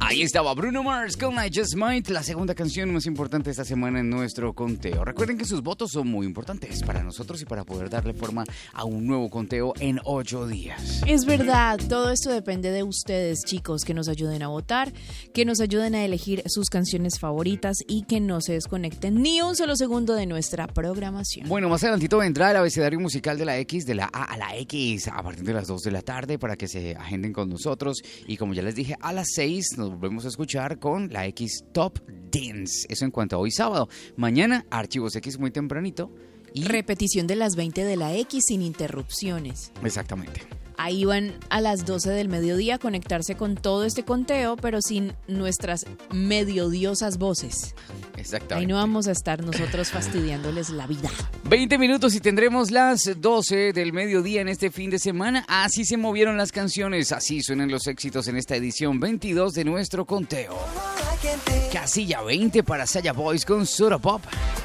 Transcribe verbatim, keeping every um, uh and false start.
Ahí estaba Bruno Mars con I Just Might, la segunda canción más importante esta semana en nuestro conteo. Recuerden que sus votos son muy importantes para nosotros y para poder darle forma a un nuevo conteo en ocho días. Es verdad, todo esto depende de ustedes, chicos, que nos ayuden a votar, que nos ayuden a elegir sus canciones favoritas y que no se desconecten ni un solo segundo de nuestra programación. Bueno, más adelantito vendrá el abecedario musical de la X, de la A a la X, a partir de las dos de la tarde para que se agenden con nosotros. Y como ya les dije, a las seis nos volvemos a escuchar con la X Top Dance. Eso en cuanto a hoy sábado. Mañana, Archivos X muy tempranito. Y... repetición de las veinte de la X sin interrupciones. Exactamente. Ahí van a las doce del mediodía a conectarse con todo este conteo, pero sin nuestras mediodiosas voces. Exactamente. Ahí no vamos a estar nosotros fastidiándoles la vida. veinte minutos y tendremos las doce del mediodía en este fin de semana. Así se movieron las canciones, así suenan los éxitos en esta edición veintidós de nuestro conteo. Casilla veinte para Saya Boys con Soda Pop.